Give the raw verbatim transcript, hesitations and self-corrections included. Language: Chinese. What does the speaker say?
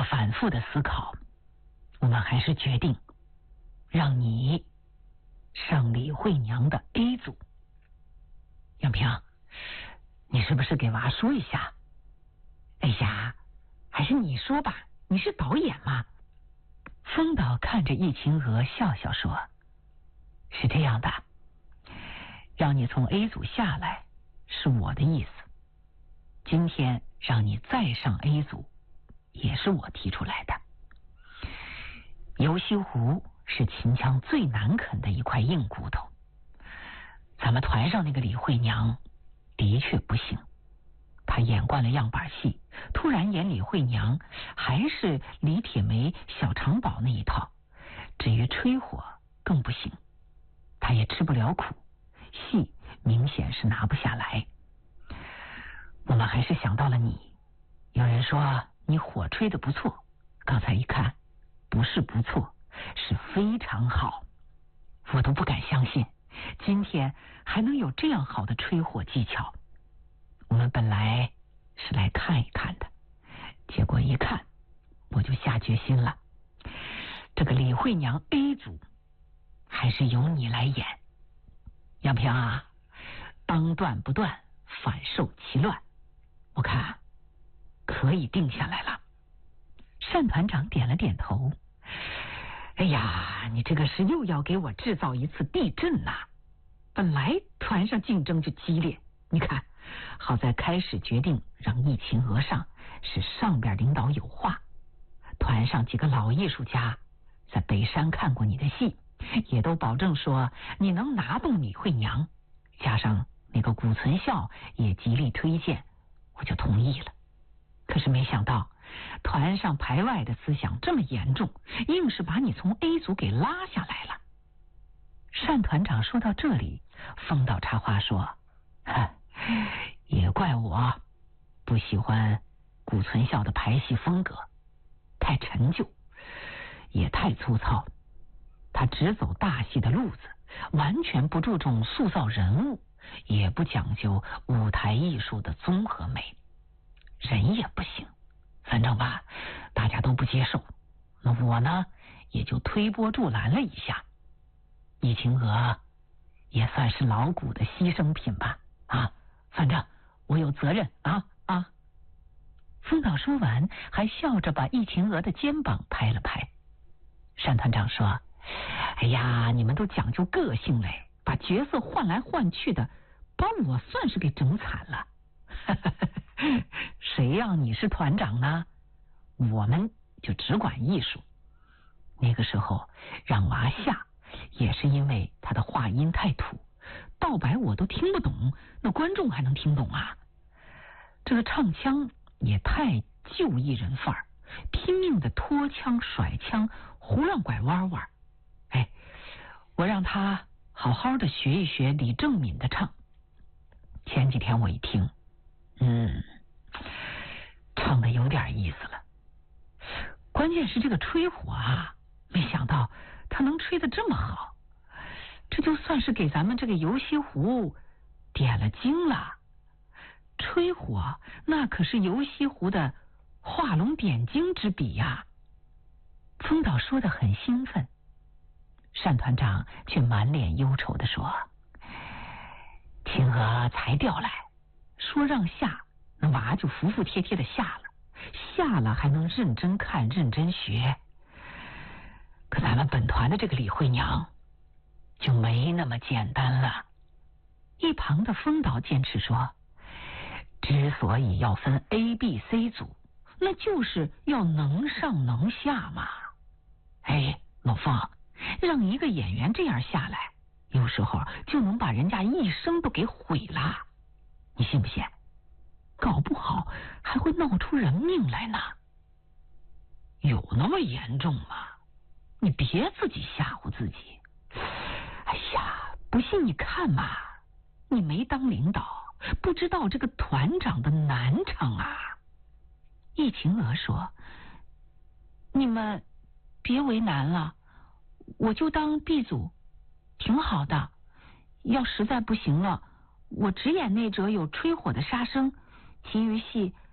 反复的思考，我们还是决定让你上李慧娘的 A 组。杨平，你是不是给娃说一下？哎呀，还是你说吧，你是导演嘛。风导看着易晴娥笑笑说，是这样的，让你从 A 组下来是我的意思，今天让你再上 A 组也是我提出来的。游西湖是秦腔最难啃的一块硬骨头，咱们团上那个李慧娘的确不行，她演惯了样板戏，突然演李慧娘还是李铁梅、小长宝那一套，至于吹火更不行，她也吃不了苦，戏明显是拿不下来。我们还是想到了你，有人说你火吹得不错，刚才一看不是不错，是非常好，我都不敢相信今天还能有这样好的吹火技巧。我们本来是来看一看的，结果一看我就下决心了，这个李慧娘 A 组还是由你来演。杨平啊，当断不断，反受其乱，我看可以定下来了。单团长点了点头。哎呀，你这个是又要给我制造一次地震呐！本来团上竞争就激烈，你看，好在开始决定让易晴娥上，是上边领导有话。团上几个老艺术家在北山看过你的戏，也都保证说你能拿动李慧娘，加上那个古存孝也极力推荐，我就同意了。可是没想到团上排外的思想这么严重，硬是把你从 A 组给拉下来了。单团长说到这里，风导插话说，也怪我不喜欢古存孝的排戏风格，太陈旧也太粗糙，他只走大戏的路子，完全不注重塑造人物，也不讲究舞台艺术的综合美，人也不行，反正吧大家都不接受，那我呢也就推波助澜了一下。易晴娥也算是老古的牺牲品吧，啊，反正我有责任啊啊！风导说完，还笑着把易晴娥的肩膀拍了拍。单团长说，哎呀，你们都讲究个性嘞，把角色换来换去的，把我算是给整惨了。谁让你是团长呢？我们就只管艺术。那个时候让娃下也是因为他的话音太土，道白我都听不懂，那观众还能听懂啊？这个唱腔也太旧艺人范儿，拼命的拖腔甩腔，胡乱拐弯弯。哎，我让他好好的学一学李正敏的唱。前几天我一听，嗯，唱的有点意思了。关键是这个吹火啊，没想到他能吹得这么好，这就算是给咱们这个游西湖点了睛了。吹火那可是游西湖的画龙点睛之笔呀。风导说得很兴奋，单团长却满脸忧愁地说，晴娥才调来，说让下，那娃就服服帖帖的下了，下了还能认真看认真学。可咱们本团的这个李慧娘就没那么简单了。一旁的风导坚持说，之所以要分 A、B、C 组，那就是要能上能下嘛。哎，老凤，让一个演员这样下来，有时候就能把人家一生都给毁了，你信不信？搞不好还会闹出人命来呢。有那么严重吗？你别自己吓唬自己。哎呀，不信你看嘛，你没当领导，不知道这个团长的难场啊。易晴娥说，你们别为难了，我就当 B 组挺好的，要实在不行了，我只演那折有吹火的杀生，其余戏